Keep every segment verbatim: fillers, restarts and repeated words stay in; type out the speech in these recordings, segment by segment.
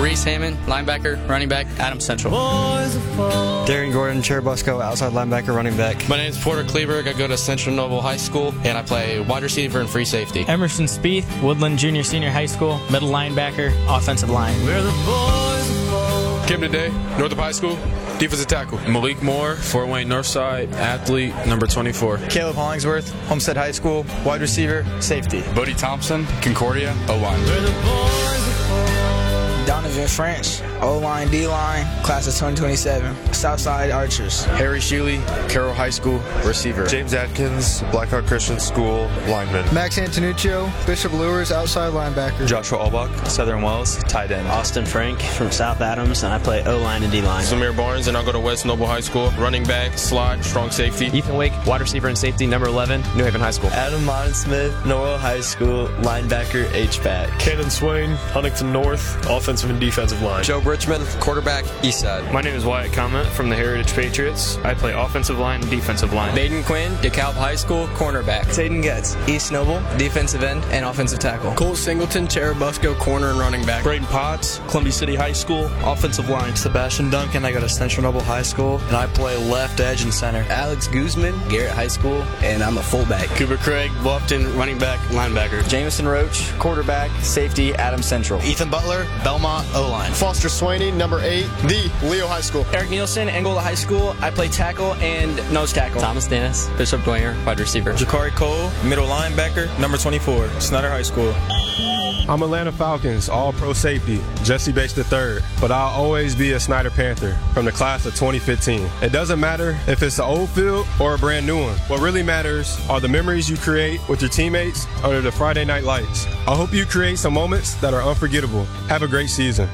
Reese Hammond, linebacker, running back, Adams Central. Darren Gordon, Cherubusco, outside linebacker, running back. My name is Porter Kleberg. I go to Central Noble High School, and I play wide receiver and free safety. Emerson Spieth, Woodland Junior Senior High School, middle linebacker, offensive line. We're the boys of ball. Kim today, Northup High School, defensive tackle. Malik Moore, Fort Wayne Northside, athlete, number twenty-four. Caleb Hollingsworth, Homestead High School, wide receiver, safety. Bodie Thompson, Concordia, O-line. We're the boys of ball. Donovan French, O-line, D-line, class of twenty twenty-seven, Southside Archers. Harry Shealy, Carroll High School, receiver. James Atkins, Blackhawk Christian School, lineman. Max Antonuccio, Bishop Lures, outside linebacker. Joshua Albach, Southern Wells, tight end. Austin Frank from South Adams, and I play O-line and D-line. Samir Barnes, and I'll go to West Noble High School, running back, slot, strong safety. Ethan Wake, wide receiver and safety, number eleven, New Haven High School. Adam Modern-Smith, Norwell High School, linebacker, H-back. Cannon Swain, Huntington North, offensive and defensive line. Joe Bridgman, quarterback, East Side. My name is Wyatt Comment from the Heritage Patriots. I play offensive line and defensive line. Baden Quinn, DeKalb High School, cornerback. Zayden Getz, East Noble, defensive end and offensive tackle. Cole Singleton, Cherubusco, corner and running back. Braden Potts, Columbia City High School, offensive line. Sebastian Duncan, I go to Central Noble High School, and I play left edge and center. Alex Guzman, Garrett High School, and I'm a fullback. Cooper Craig, Bluffton, running back, linebacker. Jameson Roach, quarterback, safety, Adams Central. Ethan Butler, Belmont, O-line. Foster Swaney, number eight, the Leo High School. Eric Nielsen, Angola High School. I play tackle and nose tackle. Thomas Dennis, Bishop Dwenger, wide receiver. Jakari Cole, middle linebacker, number twenty-four, Snyder High School. I'm Atlanta Falcons, all-pro safety, Jesse Bates the third, but I'll always be a Snyder Panther from the class of twenty fifteen. It doesn't matter if it's an old field or a brand new one. What really matters are the memories you create with your teammates under the Friday night lights. I hope you create some moments that are unforgettable. Have a great season.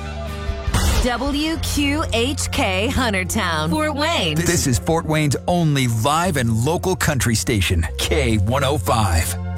W Q H K Huntertown, Fort Wayne. This is Fort Wayne's only live and local country station, K one oh five.